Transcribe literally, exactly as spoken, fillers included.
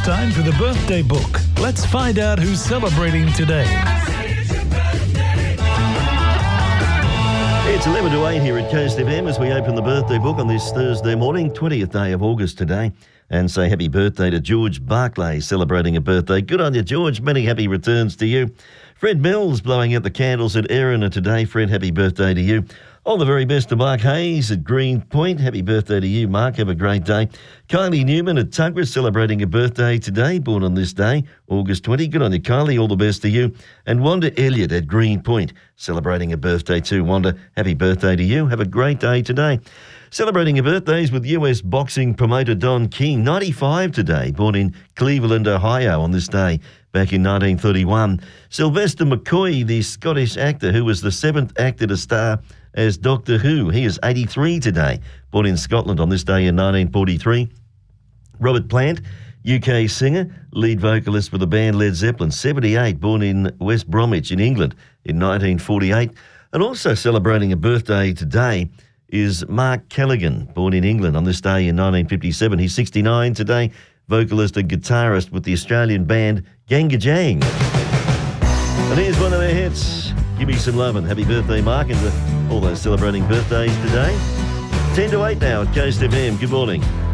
time for the birthday book. Let's find out who's celebrating today. It's eleven to eight here at Coast F M as we open the birthday book on this Thursday morning, twentieth day of August today. And say happy birthday to George Barclay, celebrating a birthday. Good on you, George. Many happy returns to you. Fred Mills blowing out the candles at Erina today. Fred, happy birthday to you. All the very best to Mark Hayes at Green Point. Happy birthday to you, Mark. Have a great day. Kylie Newman at Tuggerah celebrating a birthday today, born on this day, August twentieth. Good on you, Kylie. All the best to you. And Wanda Elliott at Green Point celebrating a birthday too. Wanda, happy birthday to you. Have a great day today. Celebrating your birthdays with U S boxing promoter Don King, ninety-five today, born in Cleveland, Ohio on this day back in nineteen thirty-one. Sylvester McCoy, the Scottish actor who was the seventh actor to star as Doctor Who. He is eighty-three today, born in Scotland on this day in nineteen forty-three. Robert Plant, U K singer, lead vocalist for the band Led Zeppelin, seventy-eight, born in West Bromwich in England in nineteen forty-eight. And also celebrating a birthday today is Mark Callaghan, born in England on this day in nineteen fifty-seven. He's sixty-nine today, vocalist and guitarist with the Australian band Gangajang. And here's one of their hits, Give Me Some Lovin'. Happy birthday, Mark, and to all those celebrating birthdays today. ten to eight now at Coast F M. Good morning.